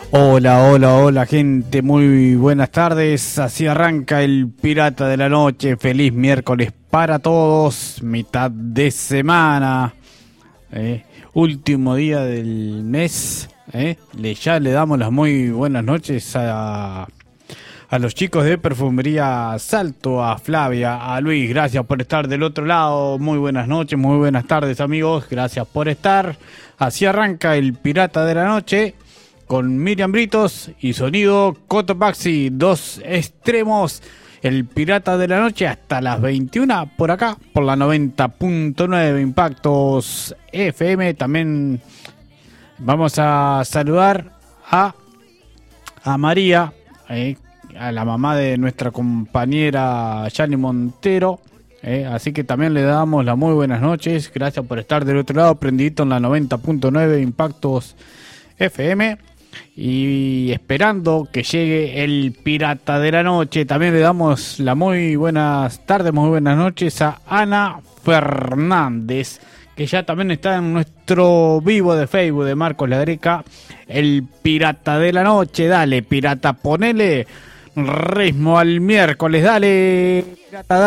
Hola, hola, hola gente, muy buenas tardes, así arranca el Pirata de la Noche, feliz miércoles para todos, mitad de semana, último día del mes, ya le damos las muy buenas noches a los chicos de Perfumería Salto, a Flavia, a Luis, gracias por estar del otro lado, muy buenas noches, muy buenas tardes amigos, gracias por estar, así arranca el Pirata de la Noche. Con Miriam Britos y sonido Cotopaxi, dos extremos, el Pirata de la Noche hasta las 21 por acá, por la 90.9 Impactos FM. También vamos a saludar a María, a la mamá de nuestra compañera Yani Montero. Así que también le damos las muy buenas noches, gracias por estar del otro lado, prendidito en la 90.9 Impactos FM. Y esperando que llegue el Pirata de la Noche, también le damos las muy buenas tardes, muy buenas noches a Ana Fernández, que ya también está en nuestro vivo de Facebook de Marcos Ladreca, el Pirata de la Noche. Dale, pirata, ponele ritmo al miércoles, dale, pirata, dale.